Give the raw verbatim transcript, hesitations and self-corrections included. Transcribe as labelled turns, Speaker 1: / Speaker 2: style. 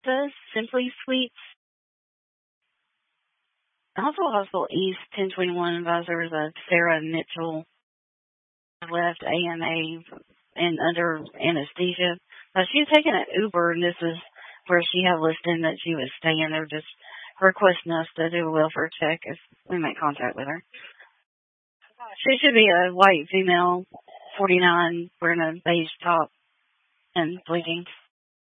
Speaker 1: Vista Simply Suites. Hospital Hospital East ten twenty-one advisor is a Sarah Mitchell left A M A and under anesthesia. Uh, she's taken an Uber, and this is where she had listed that she was staying. They're just requesting us to do a welfare check if we make contact with her. She should be a white female, forty-nine, wearing a beige top and bleeding.